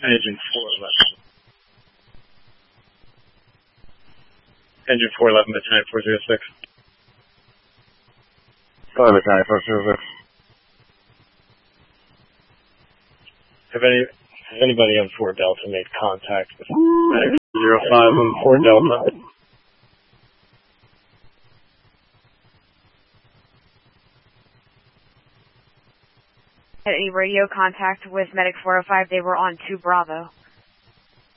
Engine 411. Engine 411, Battalion 406. Sorry, Battalion 406. Has anybody on 4 Delta made contact with Medic 05 on 4 Delta? Had any radio contact with Medic 405? They were on 2 Bravo.